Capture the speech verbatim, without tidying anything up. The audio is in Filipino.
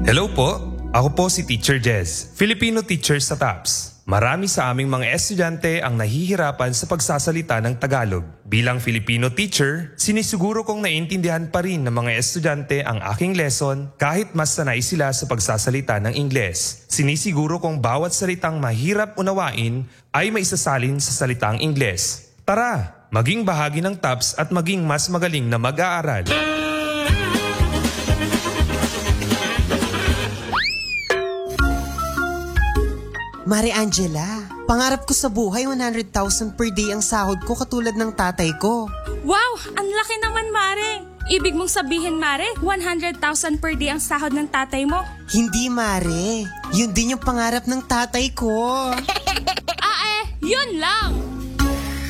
Hello po, ako po si Teacher Jez, Filipino teacher sa T A P S. Marami sa aming mga estudyante ang nahihirapan sa pagsasalita ng Tagalog. Bilang Filipino teacher, sinisiguro kong naiintindihan pa rin ng mga estudyante ang aking lesson kahit mas sanay sila sa pagsasalita ng Ingles. Sinisiguro kong bawat salitang mahirap unawain ay maisasalin sa salitang Ingles. Tara, maging bahagi ng T A P S at maging mas magaling na mag-aaral. Mare Angela, pangarap ko sa buhay one hundred thousand per day ang sahod ko katulad ng tatay ko. Wow! Ang laki naman, Mare! Ibig mong sabihin, Mare, one hundred thousand per day ang sahod ng tatay mo? Hindi, Mare. Yun din yung pangarap ng tatay ko. Ah eh, yun lang!